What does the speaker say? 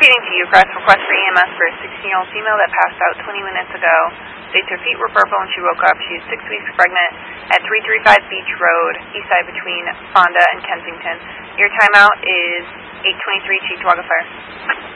Repeating to you, Crest request for EMS for a 16-year-old female that passed out 20 minutes ago. States her feet were purple and she woke up. She is 6 weeks pregnant at 335 Beach Road, east side between Fonda and Kensington. Your timeout is 8:23, Chief Fire.